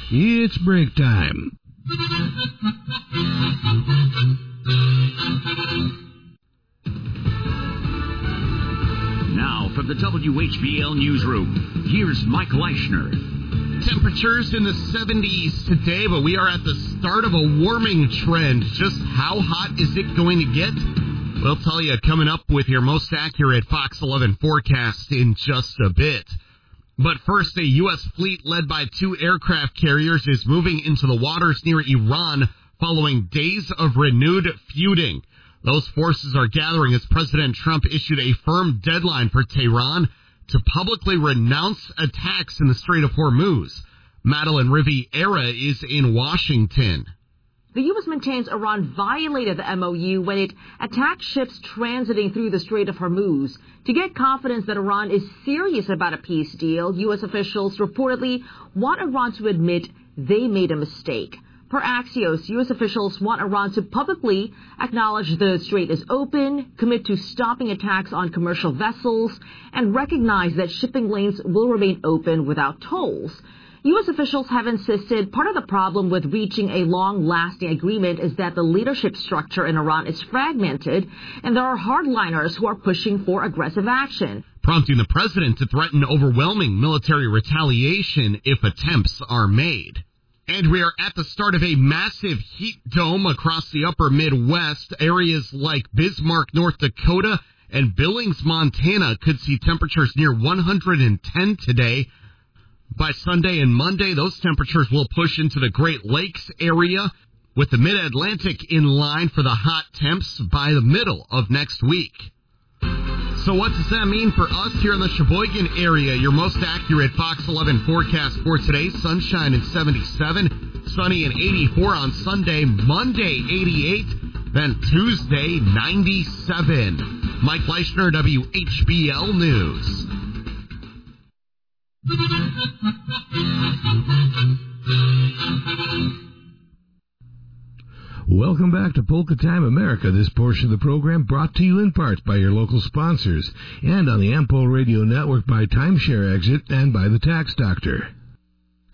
It's break time. Now from the WHBL newsroom, here's Mike Leischner. Temperatures in the 70s today, but we are at the start of a warming trend. Just how hot is it going to get? We'll tell you coming up with your most accurate Fox 11 forecast in just a bit. But first, a U.S. fleet led by 2 aircraft carriers is moving into the waters near Iran following days of renewed feuding. Those forces are gathering as President Trump issued a firm deadline for Tehran to publicly renounce attacks in the Strait of Hormuz. Madeline Riviera is in Washington. The U.S. maintains Iran violated the MOU when it attacked ships transiting through the Strait of Hormuz. To get confidence that Iran is serious about a peace deal, U.S. officials reportedly want Iran to admit they made a mistake. Per Axios, U.S. officials want Iran to publicly acknowledge the strait is open, commit to stopping attacks on commercial vessels, and recognize that shipping lanes will remain open without tolls. U.S. officials have insisted part of the problem with reaching a long-lasting agreement is that the leadership structure in Iran is fragmented, and there are hardliners who are pushing for aggressive action, prompting the president to threaten overwhelming military retaliation if attempts are made. And we are at the start of a massive heat dome across the upper Midwest. Areas like Bismarck, North Dakota, and Billings, Montana could see temperatures near 110 today. By Sunday and Monday, those temperatures will push into the Great Lakes area, with the Mid-Atlantic in line for the hot temps by the middle of next week. So what does that mean for us here in the Sheboygan area? Your most accurate Fox 11 forecast for today: sunshine and 77, sunny and 84 on Sunday, Monday 88, then Tuesday 97. Mike Leischner, WHBL News. Welcome back to Polka Time America. This portion of the program brought to you in part by your local sponsors and on the Ampol Radio Network by Timeshare Exit and by the Tax Doctor.